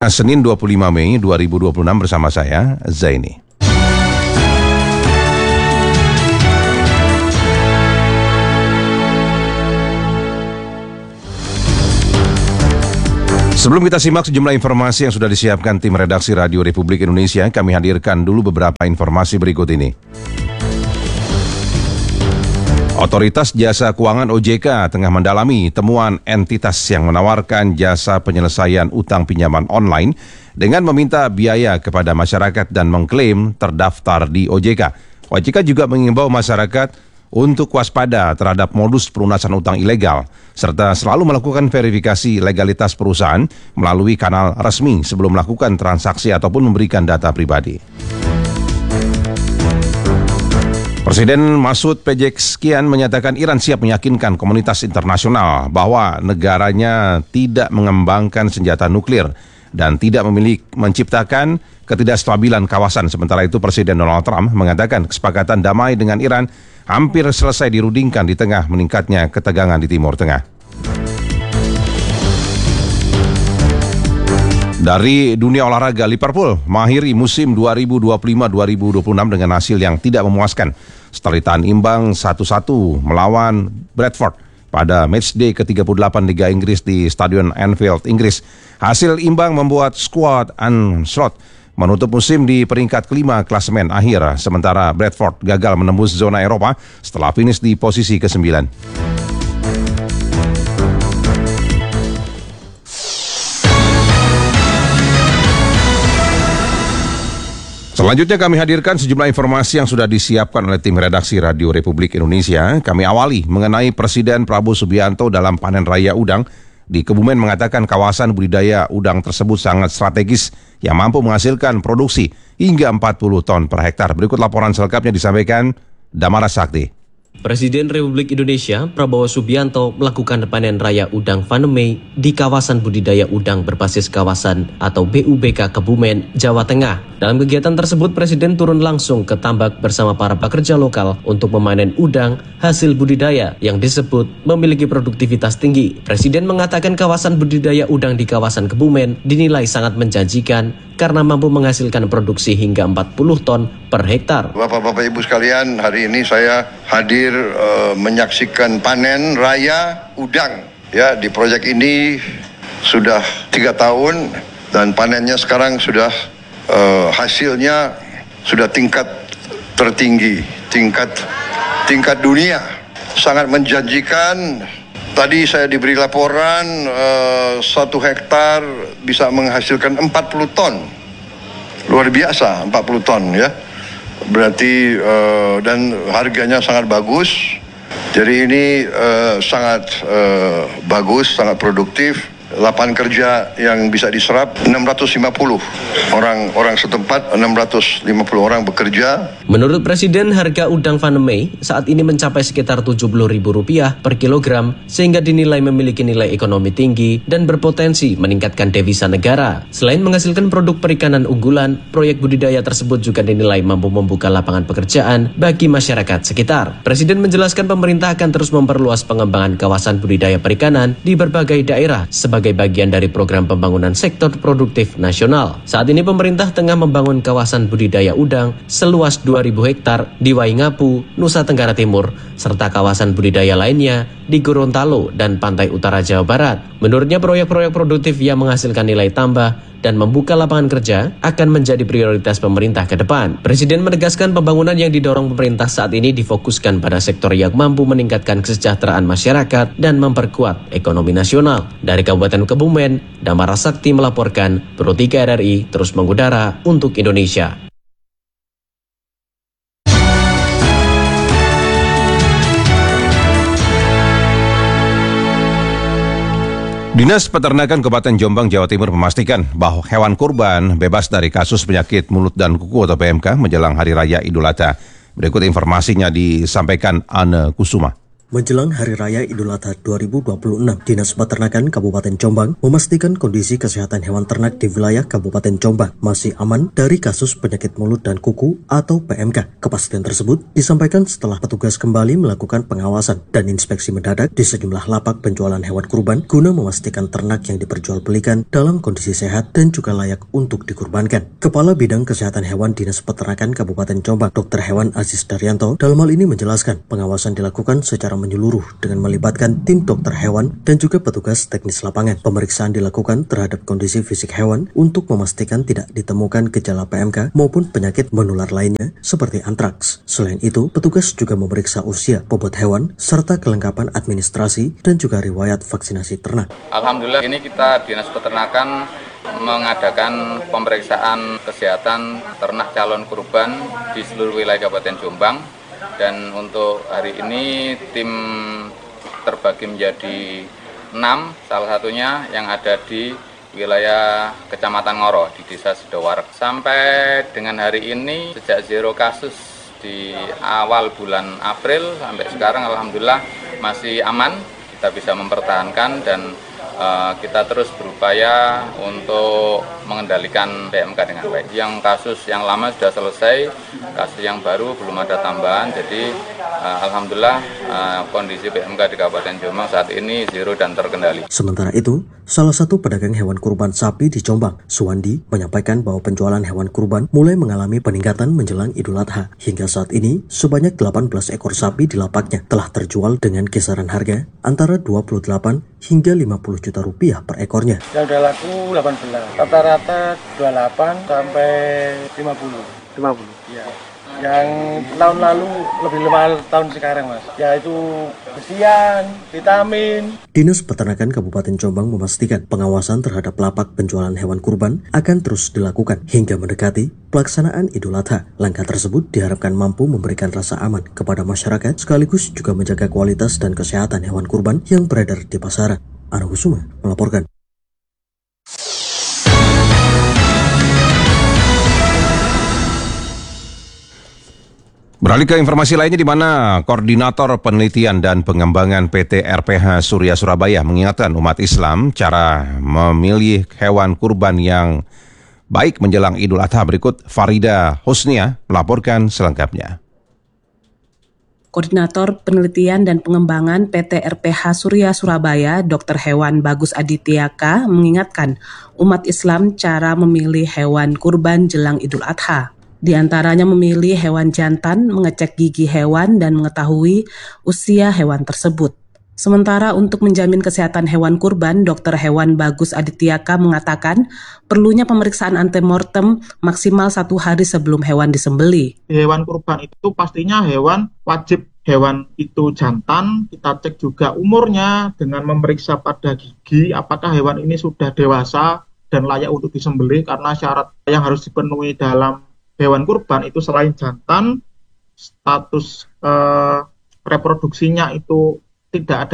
Senin 25 Mei 2026 bersama saya, Zaini. Sebelum kita simak sejumlah informasi yang sudah disiapkan tim redaksi Radio Republik Indonesia, kami hadirkan dulu beberapa informasi berikut ini. Otoritas Jasa Keuangan OJK tengah mendalami temuan entitas yang menawarkan jasa penyelesaian utang pinjaman online dengan meminta biaya kepada masyarakat dan mengklaim terdaftar di OJK. OJK juga mengimbau masyarakat untuk waspada terhadap modus pelunasan utang ilegal, serta selalu melakukan verifikasi legalitas perusahaan melalui kanal resmi sebelum melakukan transaksi ataupun memberikan data pribadi. Presiden Masoud Pezeshkian menyatakan Iran siap meyakinkan komunitas internasional bahwa negaranya tidak mengembangkan senjata nuklir dan tidak menciptakan ketidakstabilan kawasan. Sementara itu Presiden Donald Trump mengatakan kesepakatan damai dengan Iran hampir selesai dirundingkan di tengah meningkatnya ketegangan di Timur Tengah. Dari dunia olahraga, Liverpool mengakhiri musim 2025-2026 dengan hasil yang tidak memuaskan setelah ditahan imbang 1-1 melawan Bradford pada matchday ke-38 Liga Inggris di Stadion Anfield, Inggris. Hasil imbang membuat skuad Ancelotti menutup musim di peringkat kelima klasemen akhir, sementara Bradford gagal menembus zona Eropa setelah finish di posisi ke-9. Selanjutnya kami hadirkan sejumlah informasi yang sudah disiapkan oleh tim redaksi Radio Republik Indonesia. Kami awali mengenai Presiden Prabowo Subianto dalam panen raya udang di Kebumen mengatakan kawasan budidaya udang tersebut sangat strategis yang mampu menghasilkan produksi hingga 40 ton per hektar. Berikut laporan selengkapnya disampaikan Damara Sakti. Presiden Republik Indonesia Prabowo Subianto melakukan panen raya udang Vanemei di kawasan budidaya udang berbasis kawasan atau BUBK Kebumen, Jawa Tengah. Dalam kegiatan tersebut, Presiden turun langsung ke tambak bersama para pekerja lokal untuk memanen udang hasil budidaya yang disebut memiliki produktivitas tinggi. Presiden mengatakan kawasan budidaya udang di kawasan Kebumen dinilai sangat menjanjikan karena mampu menghasilkan produksi hingga 40 ton per hektar. Bapak-bapak Ibu sekalian, hari ini saya hadir menyaksikan panen raya udang. Ya, di proyek ini sudah 3 tahun dan panennya sekarang sudah hasilnya sudah tingkat tertinggi, tingkat dunia. Sangat menjanjikan. Tadi saya diberi laporan 1 hektar bisa menghasilkan 40 ton. Luar biasa 40 ton ya. Berarti dan harganya sangat bagus. Jadi ini sangat bagus, sangat produktif. Lapangan kerja yang bisa diserap 650 orang setempat, 650 orang bekerja. Menurut Presiden, harga udang Vanemei saat ini mencapai sekitar Rp70.000 per kilogram sehingga dinilai memiliki nilai ekonomi tinggi dan berpotensi meningkatkan devisa negara. Selain menghasilkan produk perikanan unggulan, proyek budidaya tersebut juga dinilai mampu membuka lapangan pekerjaan bagi masyarakat sekitar. Presiden menjelaskan pemerintah akan terus memperluas pengembangan kawasan budidaya perikanan di berbagai daerah sebagai bagian dari program pembangunan sektor produktif nasional. Saat ini pemerintah tengah membangun kawasan budidaya udang seluas 2.000 hektar di Waingapu, Nusa Tenggara Timur, serta kawasan budidaya lainnya di Gorontalo dan Pantai Utara Jawa Barat. Menurutnya proyek-proyek produktif yang menghasilkan nilai tambah dan membuka lapangan kerja akan menjadi prioritas pemerintah ke depan. Presiden menegaskan pembangunan yang didorong pemerintah saat ini difokuskan pada sektor yang mampu meningkatkan kesejahteraan masyarakat dan memperkuat ekonomi nasional. Dari Kabupaten Kebumen, Damara Sakti melaporkan, Pro 3 RRI terus mengudara untuk Indonesia. Dinas Peternakan Kabupaten Jombang, Jawa Timur memastikan bahwa hewan kurban bebas dari kasus penyakit mulut dan kuku atau PMK menjelang Hari Raya Idul Adha. Berikut informasinya disampaikan Anne Kusuma. Menjelang Hari Raya Idul Adha 2026, Dinas Peternakan Kabupaten Jombang memastikan kondisi kesehatan hewan ternak di wilayah Kabupaten Jombang masih aman dari kasus penyakit mulut dan kuku atau PMK. Kepastian tersebut disampaikan setelah petugas kembali melakukan pengawasan dan inspeksi mendadak di sejumlah lapak penjualan hewan kurban guna memastikan ternak yang diperjualbelikan dalam kondisi sehat dan juga layak untuk dikurbankan. Kepala Bidang Kesehatan Hewan Dinas Peternakan Kabupaten Jombang, Dr. Hewan Aziz Daryanto, dalam hal ini menjelaskan pengawasan dilakukan secara menyeluruh dengan melibatkan tim dokter hewan dan juga petugas teknis lapangan. Pemeriksaan dilakukan terhadap kondisi fisik hewan untuk memastikan tidak ditemukan gejala PMK maupun penyakit menular lainnya seperti antraks. Selain itu, petugas juga memeriksa usia, bobot hewan, serta kelengkapan administrasi dan juga riwayat vaksinasi ternak. Alhamdulillah ini kita Dinas Peternakan mengadakan pemeriksaan kesehatan ternak calon kurban di seluruh wilayah Kabupaten Jombang. Dan untuk hari ini tim terbagi menjadi 6, salah satunya yang ada di wilayah Kecamatan Ngoro di Desa Sidowarek. Sampai dengan hari ini sejak 0 kasus di awal bulan April sampai sekarang alhamdulillah masih aman, kita bisa mempertahankan dan kita terus berupaya untuk mengendalikan PMK dengan baik. Yang kasus yang lama sudah selesai, kasus yang baru belum ada tambahan. Jadi alhamdulillah kondisi PMK di Kabupaten Jombang saat ini 0 dan terkendali. Sementara itu, salah satu pedagang hewan kurban sapi di Jombang, Suwandi, menyampaikan bahwa penjualan hewan kurban mulai mengalami peningkatan menjelang Idul Adha. Hingga saat ini, sebanyak 18 ekor sapi di lapaknya telah terjual dengan kisaran harga antara 28 hingga 50 juta rupiah per ekornya. Yang udah laku 18, rata-rata 28 sampai 50. Ya. Yang tahun lalu lebih 5 tahun sekarang mas, yaitu besian, vitamin. Dinas Peternakan Kabupaten Jombang memastikan pengawasan terhadap lapak penjualan hewan kurban akan terus dilakukan hingga mendekati pelaksanaan Idul Adha. Langkah tersebut diharapkan mampu memberikan rasa aman kepada masyarakat sekaligus juga menjaga kualitas dan kesehatan hewan kurban yang beredar di pasaran. Ana Kusuma melaporkan. Beralih ke informasi lainnya di mana Koordinator Penelitian dan Pengembangan PT RPH Surya Surabaya mengingatkan umat Islam cara memilih hewan kurban yang baik menjelang Idul Adha. Berikut Farida Husnia melaporkan selengkapnya. Koordinator Penelitian dan Pengembangan PT RPH Surya Surabaya, Dr. Hewan Bagus Aditya mengingatkan umat Islam cara memilih hewan kurban jelang Idul Adha. Di antaranya memilih hewan jantan, mengecek gigi hewan, dan mengetahui usia hewan tersebut. Sementara untuk menjamin kesehatan hewan kurban, Dr. Hewan Bagus Aditya mengatakan perlunya pemeriksaan antemortem maksimal 1 hari sebelum hewan disembelih. Hewan kurban itu pastinya wajib hewan itu jantan, kita cek juga umurnya dengan memeriksa pada gigi apakah hewan ini sudah dewasa dan layak untuk disembelih, karena syarat yang harus dipenuhi dalam hewan kurban itu selain jantan, status reproduksinya itu tidak ada,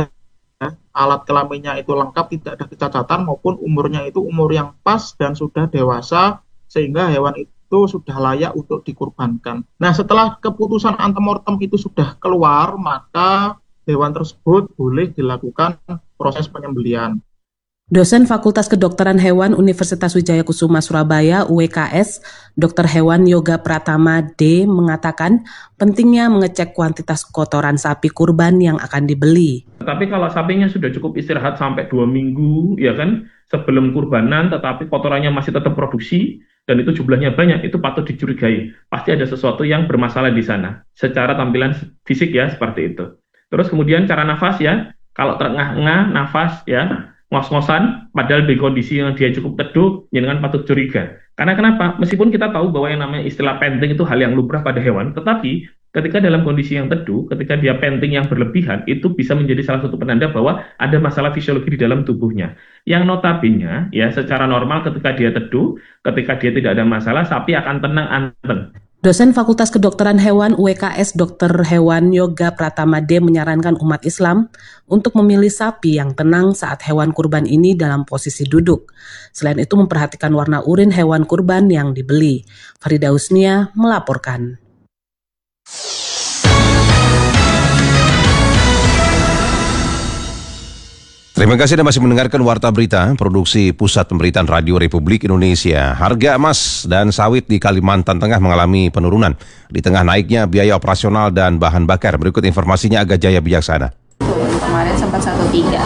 alat kelaminnya itu lengkap, tidak ada kecacatan, maupun umurnya itu umur yang pas dan sudah dewasa sehingga hewan itu sudah layak untuk dikurbankan. Nah, setelah keputusan antemortem itu sudah keluar, maka hewan tersebut boleh dilakukan proses penyembelihan. Dosen Fakultas Kedokteran Hewan Universitas Wijaya Kusuma Surabaya UWKS, Dr. Hewan Yoga Pratama D mengatakan pentingnya mengecek kuantitas kotoran sapi kurban yang akan dibeli. Tapi kalau sapinya sudah cukup istirahat sampai 2 minggu, ya kan, sebelum kurbanan, tetapi kotorannya masih tetap produksi dan itu jumlahnya banyak, itu patut dicurigai. Pasti ada sesuatu yang bermasalah di sana. Secara tampilan fisik ya seperti itu. Terus kemudian cara nafas ya, kalau terengah-engah nafas ya, ngos-ngosan, padahal di kondisi yang dia cukup teduh, jangan patut curiga. Karena kenapa? Meskipun kita tahu bahwa yang namanya istilah panting itu hal yang lumrah pada hewan, tetapi ketika dalam kondisi yang teduh, ketika dia panting yang berlebihan, itu bisa menjadi salah satu penanda bahwa ada masalah fisiologi di dalam tubuhnya. Yang notabene, ya secara normal ketika dia teduh, ketika dia tidak ada masalah, sapi akan tenang, anteng. Dosen Fakultas Kedokteran Hewan UWKS Dr. Hewan Yoga Pratama D menyarankan umat Islam untuk memilih sapi yang tenang saat hewan kurban ini dalam posisi duduk. Selain itu memperhatikan warna urin hewan kurban yang dibeli. Farida Husnia melaporkan. Terima kasih Anda masih mendengarkan Warta Berita, produksi Pusat Pemberitaan Radio Republik Indonesia. Harga emas dan sawit di Kalimantan Tengah mengalami penurunan di tengah naiknya biaya operasional dan bahan bakar. Berikut informasinya Aga Jaya Bijaksana. Kemarin sempat 1350.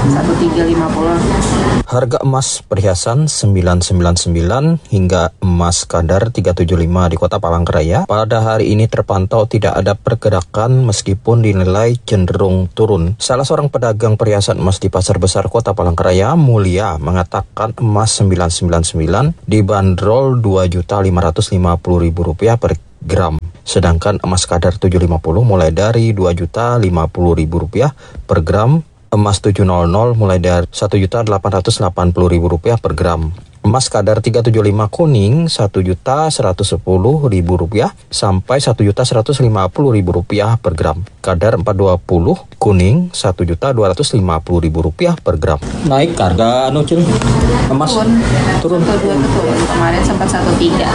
Harga emas perhiasan 999 hingga emas kadar 375 di Kota Palangkaraya pada hari ini terpantau tidak ada pergerakan meskipun dinilai cenderung turun. Salah seorang pedagang perhiasan emas di Pasar Besar Kota Palangkaraya, Mulia, mengatakan emas 999 dibanderol Rp2.550.000 per gram. Sedangkan emas kadar 750 mulai dari Rp2.050.000 per gram, emas 700 mulai dari Rp1.880.000 per gram. Emas kadar 375 kuning Rp1.110.000 sampai Rp1.150.000 per gram. Kadar 420 kuning Rp1.250.000 per gram. Naik harga emas turun. Kemarin sempat 1350.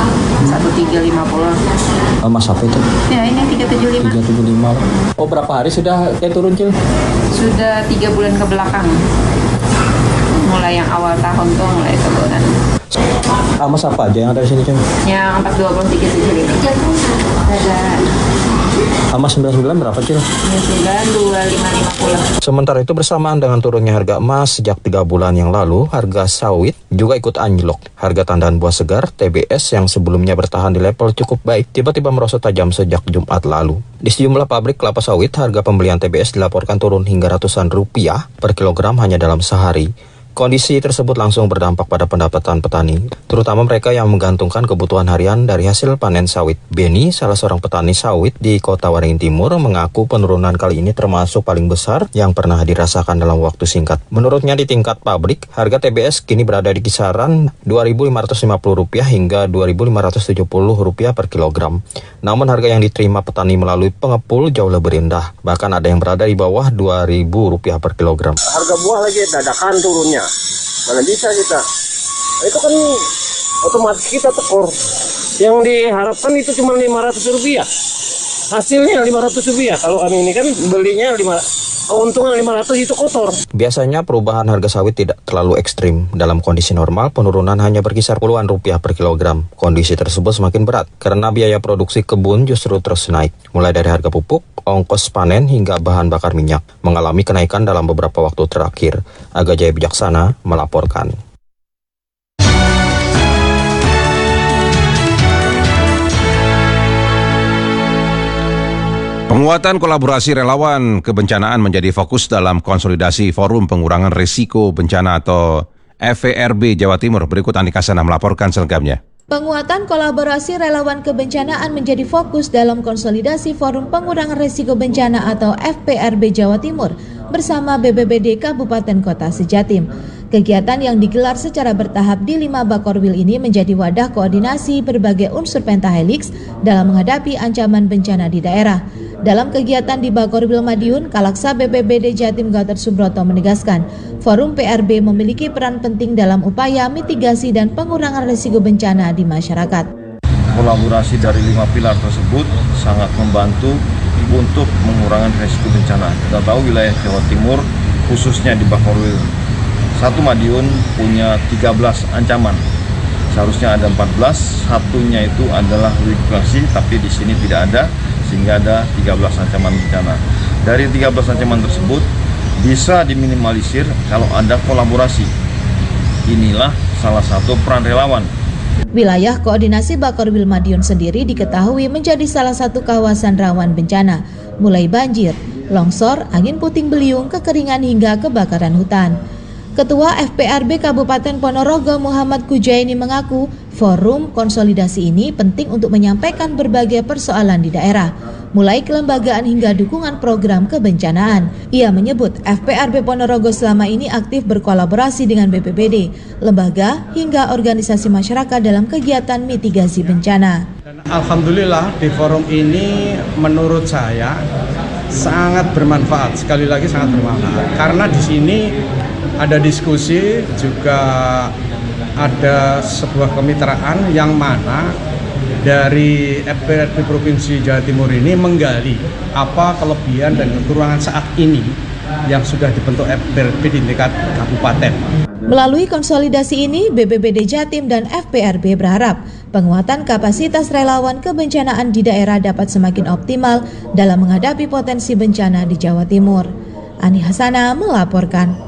Emas apa itu? Ya, ini 375. Oh, berapa hari sudah turun, Cil? Sudah 3 bulan ke belakang. Mulai yang awal tahun tuh mulai turunan. Emas apa aja yang ada di sini, Cil? Yang 42375. Ada emas 99 berapa, Cil? 2550. Sementara itu bersamaan dengan turunnya harga emas sejak 3 bulan yang lalu, harga sawit juga ikut anjlok. Harga tandan buah segar TBS yang sebelumnya bertahan di level cukup baik tiba-tiba merosot tajam sejak Jumat lalu. Di sejumlah pabrik kelapa sawit, harga pembelian TBS dilaporkan turun hingga ratusan rupiah per kilogram hanya dalam sehari. Kondisi tersebut langsung berdampak pada pendapatan petani, terutama mereka yang menggantungkan kebutuhan harian dari hasil panen sawit. Beni, salah seorang petani sawit di Kota Waringin Timur, mengaku penurunan kali ini termasuk paling besar yang pernah dirasakan dalam waktu singkat. Menurutnya di tingkat pabrik, harga TBS kini berada di kisaran Rp2.550 hingga Rp2.570 per kilogram. Namun harga yang diterima petani melalui pengepul jauh lebih rendah, bahkan ada yang berada di bawah Rp2.000 per kilogram. Harga buah lagi dadakan turunnya. Mana bisa kita? Itu kan otomatis kita tekor. Yang diharapkan itu cuma Rp500. Hasilnya Rp500. Kalau kami ini kan belinya keuntungan 500 itu kotor. Biasanya perubahan harga sawit tidak terlalu ekstrim. Dalam kondisi normal, penurunan hanya berkisar puluhan rupiah per kilogram. Kondisi tersebut semakin berat karena biaya produksi kebun justru terus naik. Mulai dari harga pupuk, ongkos panen hingga bahan bakar minyak mengalami kenaikan dalam beberapa waktu terakhir. Aga Jaya Bijaksana melaporkan. Penguatan kolaborasi relawan kebencanaan menjadi fokus dalam konsolidasi Forum Pengurangan Risiko Bencana atau FPRB Jawa Timur. Berikut Andika Sana melaporkan selengkapnya. Penguatan kolaborasi relawan kebencanaan menjadi fokus dalam konsolidasi Forum Pengurangan Risiko Bencana atau FPRB Jawa Timur bersama BPBD Kabupaten Kota Sejatim. Kegiatan yang digelar secara bertahap di 5 Bakorwil ini menjadi wadah koordinasi berbagai unsur pentahelix dalam menghadapi ancaman bencana di daerah. Dalam kegiatan di Bakorwil Madiun, Kalaksa BPBD Jatim Gatot Subroto menegaskan, Forum PRB memiliki peran penting dalam upaya mitigasi dan pengurangan risiko bencana di masyarakat. Kolaborasi dari 5 pilar tersebut sangat membantu untuk mengurangi risiko bencana. Kita tahu wilayah Jawa Timur, khususnya di Bakorwil 1 Madiun punya 13 ancaman. Seharusnya ada 14, satunya itu adalah likuidasi, tapi di sini tidak ada, sehingga ada 13 ancaman bencana. Dari 13 ancaman tersebut bisa diminimalisir kalau ada kolaborasi. Inilah salah satu peran relawan. Wilayah koordinasi Bakorwil Madiun sendiri diketahui menjadi salah satu kawasan rawan bencana, mulai banjir, longsor, angin puting beliung, kekeringan hingga kebakaran hutan. Ketua FPRB Kabupaten Ponorogo Muhammad Kujaini mengaku forum konsolidasi ini penting untuk menyampaikan berbagai persoalan di daerah, mulai kelembagaan hingga dukungan program kebencanaan. Ia menyebut FPRB Ponorogo selama ini aktif berkolaborasi dengan BPBD, lembaga hingga organisasi masyarakat dalam kegiatan mitigasi bencana. Dan alhamdulillah di forum ini menurut saya sangat bermanfaat, sekali lagi sangat bermanfaat, karena di sini ada diskusi, juga ada sebuah kemitraan yang mana dari FPRB Provinsi Jawa Timur ini menggali apa kelebihan dan kekurangan saat ini yang sudah dibentuk FPRB di tingkat kabupaten. Melalui konsolidasi ini, BPBD Jatim dan FPRB berharap penguatan kapasitas relawan kebencanaan di daerah dapat semakin optimal dalam menghadapi potensi bencana di Jawa Timur. Ani Hasana melaporkan.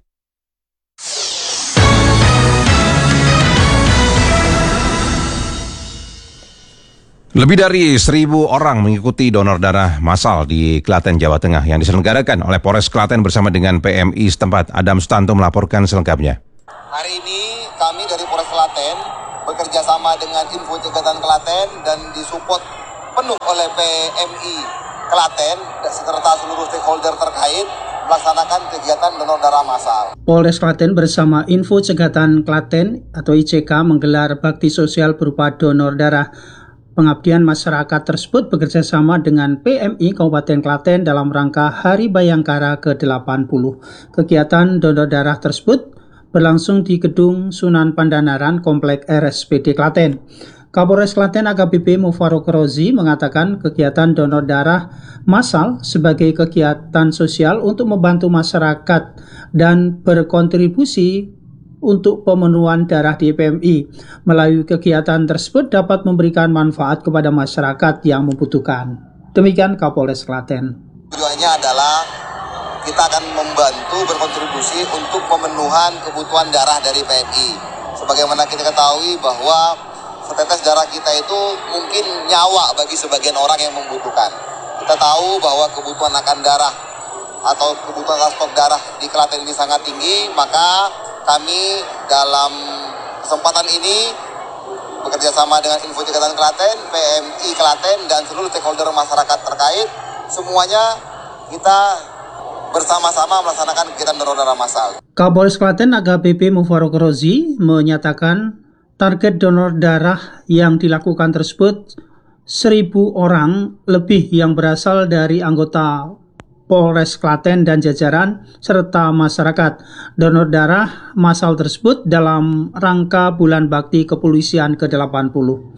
Lebih dari 1.000 orang mengikuti donor darah massal di Klaten, Jawa Tengah yang diselenggarakan oleh Polres Klaten bersama dengan PMI setempat. Adam Sutanto melaporkan selengkapnya. Hari ini kami dari Polres Klaten bekerja sama dengan Info Cegatan Klaten dan disupport penuh oleh PMI Klaten serta seluruh stakeholder terkait melaksanakan kegiatan donor darah massal. Polres Klaten bersama Info Cegatan Klaten atau ICK menggelar bakti sosial berupa donor darah. Pengabdian masyarakat tersebut bekerja sama dengan PMI Kabupaten Klaten dalam rangka Hari Bayangkara ke-80. Kegiatan donor darah tersebut berlangsung di Gedung Sunan Pandanaran Komplek RSPD Klaten. Kapolres Klaten AKBP Mufarok Rozi mengatakan kegiatan donor darah massal sebagai kegiatan sosial untuk membantu masyarakat dan berkontribusi untuk pemenuhan darah di PMI. Melalui kegiatan tersebut dapat memberikan manfaat kepada masyarakat yang membutuhkan. Demikian Kapolres Klaten. Tujuannya adalah kita akan membantu berkontribusi untuk pemenuhan kebutuhan darah dari PMI. Sebagaimana kita ketahui bahwa setetes darah kita itu mungkin nyawa bagi sebagian orang yang membutuhkan. Kita tahu bahwa kebutuhan akan darah atau kebutuhan stok darah di Klaten ini sangat tinggi, maka kami dalam kesempatan ini bekerja sama dengan Info Cegatan Klaten, PMI Klaten, dan seluruh stakeholder masyarakat terkait. Semuanya kita bersama-sama melaksanakan kegiatan donor darah massal. Kapolres Klaten AKBP Mufarok Rozi menyatakan target donor darah yang dilakukan tersebut 1.000 orang lebih yang berasal dari anggota Polres Klaten dan jajaran serta masyarakat. Donor darah massal tersebut dalam rangka Bulan Bakti Kepolisian ke-80.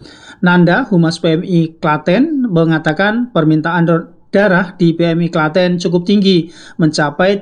Nanda, Humas PMI Klaten, mengatakan permintaan darah di PMI Klaten cukup tinggi, mencapai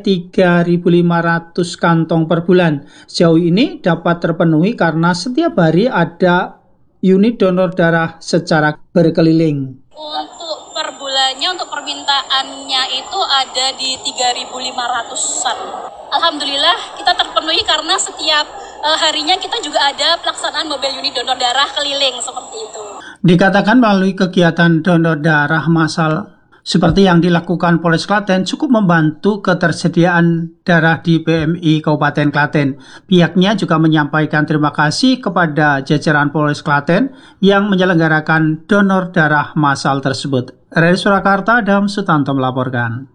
3.500 kantong per bulan. Sejauh ini dapat terpenuhi karena setiap hari ada unit donor darah secara berkeliling. Untuk per bulannya, untuk permintaannya itu ada di 3.500-an. Alhamdulillah kita terpenuhi karena setiap harinya kita juga ada pelaksanaan mobile unit donor darah keliling seperti itu. Dikatakan melalui kegiatan donor darah massal seperti yang dilakukan Polres Klaten cukup membantu ketersediaan darah di PMI Kabupaten Klaten. Pihaknya juga menyampaikan terima kasih kepada jajaran Polres Klaten yang menyelenggarakan donor darah massal tersebut. Dari Surakarta, Adam Sutanto melaporkan.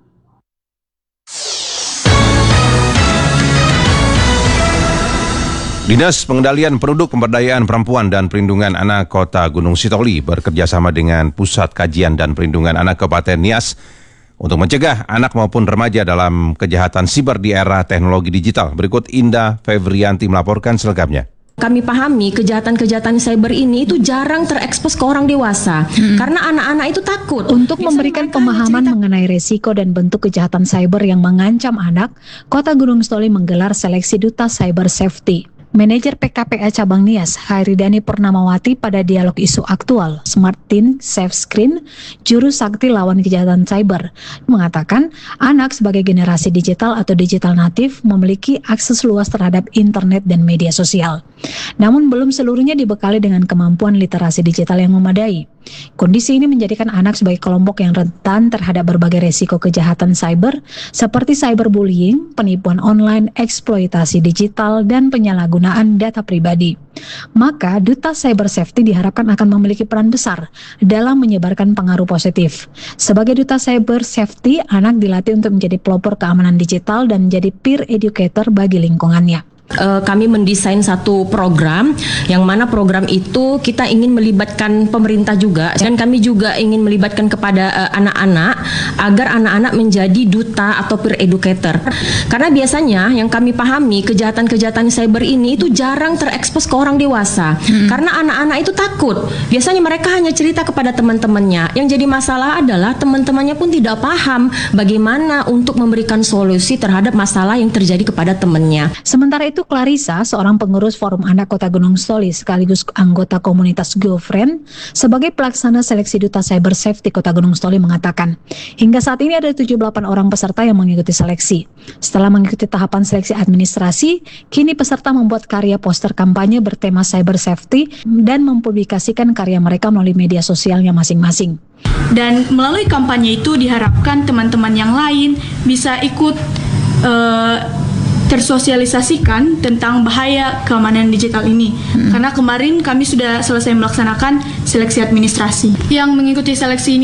Dinas Pengendalian Penduduk, Pemberdayaan Perempuan dan Perlindungan Anak Kota Gunung Sitoli bekerjasama dengan Pusat Kajian dan Perlindungan Anak Kabupaten Nias untuk mencegah anak maupun remaja dalam kejahatan siber di era teknologi digital. Berikut Indah Fevrianti melaporkan selengkapnya. Kami pahami kejahatan-kejahatan cyber ini itu jarang terekspos ke orang dewasa karena anak-anak itu takut. Untuk memberikan pemahaman mengenai resiko dan bentuk kejahatan cyber yang mengancam anak, Kota Gunung Sitoli menggelar seleksi Duta Cyber Safety. Manajer PKPA Cabang Nias, Hairidani Purnamawati pada dialog isu aktual Smart Teen Safe Screen, Juru Sakti Lawan Kejahatan Cyber, mengatakan anak sebagai generasi digital atau digital natif memiliki akses luas terhadap internet dan media sosial. Namun belum seluruhnya dibekali dengan kemampuan literasi digital yang memadai. Kondisi ini menjadikan anak sebagai kelompok yang rentan terhadap berbagai resiko kejahatan cyber seperti cyberbullying, penipuan online, eksploitasi digital, dan penyalahgunaan data pribadi. Maka Duta Cyber Safety diharapkan akan memiliki peran besar dalam menyebarkan pengaruh positif. Sebagai Duta Cyber Safety, anak dilatih untuk menjadi pelopor keamanan digital dan menjadi peer educator bagi lingkungannya. Kami mendesain satu program yang mana program itu kita ingin melibatkan pemerintah juga, dan kami juga ingin melibatkan kepada anak-anak agar anak-anak menjadi duta atau peer educator. Karena biasanya yang kami pahami kejahatan-kejahatan cyber ini itu jarang terekspos ke orang dewasa. Karena anak-anak itu takut. Biasanya mereka hanya cerita kepada teman-temannya. Yang jadi masalah adalah teman-temannya pun tidak paham bagaimana untuk memberikan solusi terhadap masalah yang terjadi kepada temannya. Sementara itu Clarissa, seorang pengurus Forum Anak Kota Gunung Stoli sekaligus anggota komunitas GoFriend sebagai pelaksana seleksi Duta Cyber Safety Kota Gunung Stoli mengatakan, hingga saat ini ada 78 orang peserta yang mengikuti seleksi. Setelah mengikuti tahapan seleksi administrasi, kini peserta membuat karya poster kampanye bertema cyber safety dan mempublikasikan karya mereka melalui media sosialnya masing-masing. Dan melalui kampanye itu diharapkan teman-teman yang lain bisa ikut tersosialisasikan tentang bahaya keamanan digital ini. Karena kemarin kami sudah selesai melaksanakan seleksi administrasi. Yang mengikuti seleksi ini